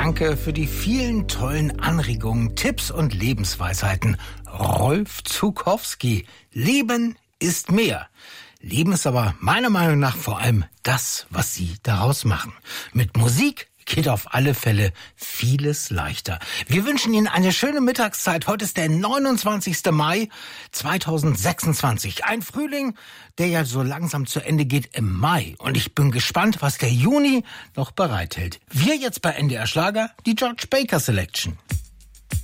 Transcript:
Danke für die vielen tollen Anregungen, Tipps und Lebensweisheiten. Rolf Zukowski. Leben ist mehr. Leben ist aber meiner Meinung nach vor allem das, was Sie daraus machen. Mit Musik geht auf alle Fälle vieles leichter. Wir wünschen Ihnen eine schöne Mittagszeit. Heute ist der 29. Mai 2026. Ein Frühling, der ja so langsam zu Ende geht im Mai. Und ich bin gespannt, was der Juni noch bereithält. Wir jetzt bei NDR Schlager, die George Baker Selection.